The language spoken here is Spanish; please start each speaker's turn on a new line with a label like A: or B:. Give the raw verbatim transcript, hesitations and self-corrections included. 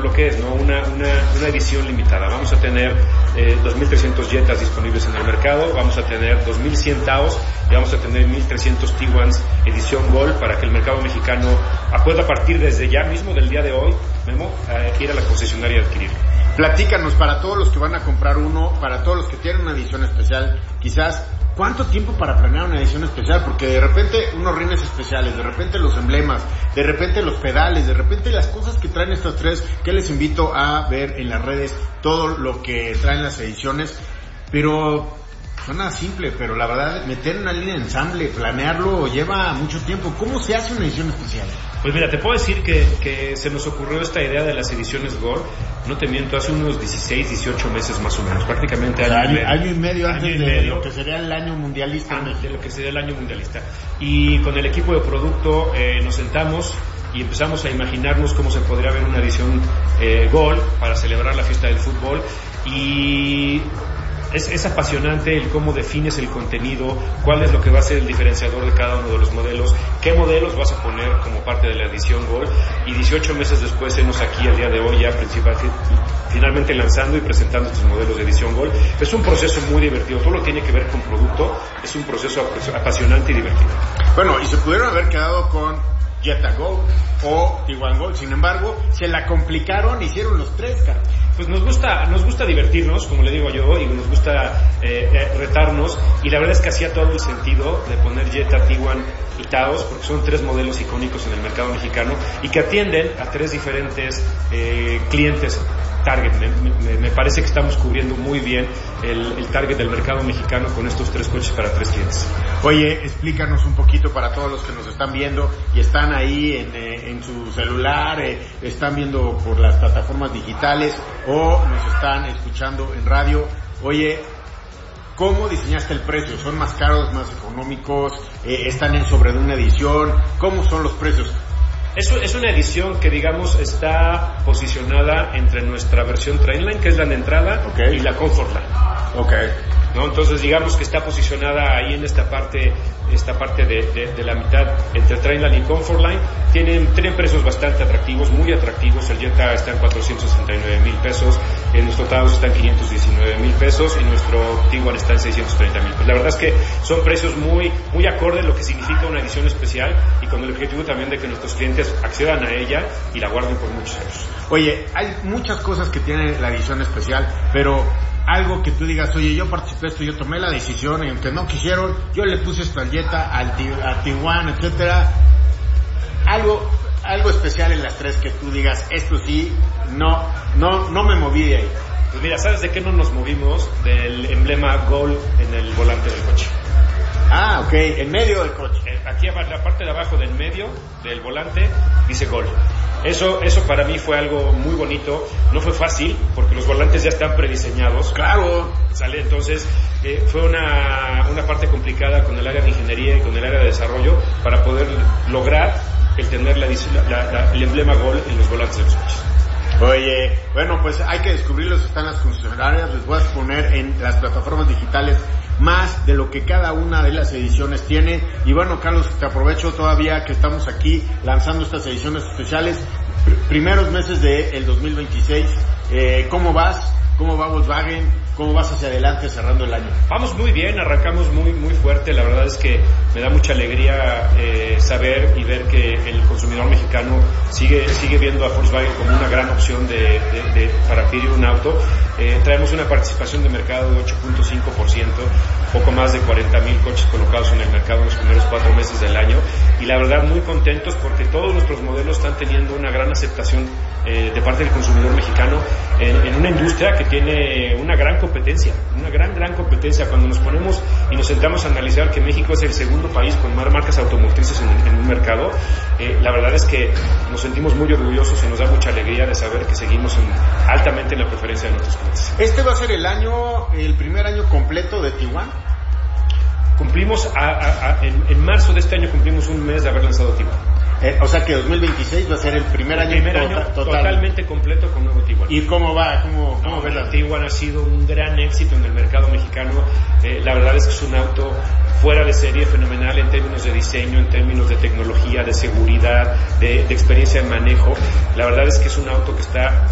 A: lo que es, ¿no? Una, una, una edición limitada. Vamos a tener eh, dos mil trescientos Jetas disponibles en el mercado, vamos a tener dos mil cien Taos y vamos a tener mil trescientos Tiguans edición Gol para que el mercado mexicano pueda partir desde ya mismo del día de hoy, Memo, a ir a la concesionaria a adquirirlo.
B: Platícanos, para todos los que van a comprar uno, para todos los que tienen una edición especial, quizás, ¿cuánto tiempo para planear una edición especial? Porque de repente unos rines especiales, de repente los emblemas, de repente los pedales, de repente las cosas que traen estas tres, que les invito a ver en las redes todo lo que traen las ediciones, pero suena simple, pero la verdad, meter una línea de ensamble, planearlo, lleva mucho tiempo. ¿Cómo se hace una edición especial?
A: Pues mira, te puedo decir que, que se nos ocurrió esta idea de las ediciones Gol, no te miento, hace unos dieciséis, dieciocho meses más o menos, prácticamente
B: o sea,
A: año,
B: año,
A: y medio,
B: año y medio
A: año
B: antes
A: y
B: de
A: medio,
B: lo que sería el año mundialista.
A: De lo que sería el año mundialista. Y con el equipo de producto eh, nos sentamos y empezamos a imaginarnos cómo se podría ver una edición eh, Gol para celebrar la fiesta del fútbol, y Es, es apasionante el cómo defines el contenido, cuál es lo que va a ser el diferenciador de cada uno de los modelos, qué modelos vas a poner como parte de la edición Gol, y dieciocho meses después, enos aquí al día de hoy ya principal, finalmente lanzando y presentando estos modelos de edición Gol. Es un proceso muy divertido, todo lo que tiene que ver con producto, es un proceso apasionante y divertido.
B: Bueno, y se pudieron haber quedado con Jetta Gold o Tiguan Gold, sin embargo, se la complicaron, hicieron los tres, cara.
A: Pues nos gusta, nos gusta divertirnos, como le digo yo, y nos gusta eh, eh, retarnos, y la verdad es que hacía todo el sentido de poner Jetta, Tiguan y Taos, porque son tres modelos icónicos en el mercado mexicano y que atienden a tres diferentes eh, clientes target. Me, me, me parece que estamos cubriendo muy bien el, el target del mercado mexicano con estos tres coches para tres clientes.
B: Oye, explícanos un poquito para todos los que nos están viendo y están ahí en, eh, en su celular, eh, están viendo por las plataformas digitales o nos están escuchando en radio. Oye, ¿cómo diseñaste el precio? ¿Son más caros, más económicos? Eh, ¿Están en sobre de una edición? ¿Cómo son los precios?
A: Es, es una edición que, digamos, está posicionada entre nuestra versión Trainline, que es la de entrada, okay, y la Comfortline.
B: Okay.
A: ¿No? Entonces, digamos que está posicionada ahí en esta parte, esta parte de, de, de la mitad entre Trainline y Comfortline. Tienen, tienen precios bastante atractivos, muy atractivos. El Jetta está en cuatrocientos sesenta y nueve mil pesos, en nuestro Taos está en quinientos diecinueve mil pesos y nuestro Tiguan está en seiscientos treinta mil pesos. La verdad es que son precios muy, muy acorde a lo que significa una edición especial, y con el objetivo también de que nuestros clientes accedan a ella y la guarden por muchos años.
B: Oye, hay muchas cosas que tiene la edición especial, pero algo que tú digas, oye, yo participé esto, yo tomé la decisión, y aunque no quisieron, yo le puse esta Jetta al a Tiguan, etcétera. Algo, algo especial en las tres que tú digas, esto sí, no, no, no me moví de ahí.
A: Pues mira, ¿sabes de qué no nos movimos? Del emblema Gol en el volante del coche.
B: Ah, ok, en medio del coche.
A: Aquí en la parte de abajo del medio del volante dice Gol. Eso, eso para mí fue algo muy bonito. No fue fácil porque los volantes ya están prediseñados.
B: Claro.
A: Sale, entonces eh, fue una, una parte complicada con el área de ingeniería y con el área de desarrollo para poder lograr el tener la, la, la, el emblema Gol en los volantes de los coches.
B: Oye, bueno, pues hay que descubrirlos, están las concesionarias, les voy a poner en las plataformas digitales más de lo que cada una de las ediciones tiene. Y bueno, Carlos, te aprovecho todavía que estamos aquí lanzando estas ediciones especiales, pr- primeros meses del dos mil veintiséis, eh, ¿cómo vas? ¿Cómo va Volkswagen? ¿Cómo vas hacia adelante cerrando el año?
A: Vamos muy bien, arrancamos muy muy fuerte. La verdad es que me da mucha alegría eh, saber y ver que el consumidor mexicano sigue sigue viendo a Volkswagen como una gran opción de, de, de para adquirir un auto. Eh, traemos una participación de mercado de ocho punto cinco por ciento, poco más de cuarenta mil coches colocados en el mercado en los primeros cuatro meses del año, y la verdad muy contentos porque todos nuestros modelos están teniendo una gran aceptación eh, de parte del consumidor mexicano en, en una industria que tiene una gran competencia, una gran, gran competencia. Cuando nos ponemos y nos sentamos a analizar que México es el segundo país con más marcas automotrices en, en un mercado, eh, la verdad es que nos sentimos muy orgullosos y nos da mucha alegría de saber que seguimos en, altamente en la preferencia de nuestros clientes.
B: ¿Este va a ser el año, el primer año completo de Tiguan?
A: Cumplimos, a, a, a, en, en marzo de este año cumplimos un mes de haber lanzado Tiguan.
B: Eh, o sea que dos mil veintiséis va a ser el primer año,
A: el primer
B: total,
A: año
B: total.
A: totalmente completo con nuevo Tiguan.
B: ¿Y cómo va? ¿Cómo, cómo
A: no,
B: ves la
A: Tiguan ha sido un gran éxito en el mercado mexicano. Eh, la verdad es que es un auto fuera de serie, fenomenal en términos de diseño, en términos de tecnología, de seguridad, de, de experiencia de manejo. La verdad es que es un auto que está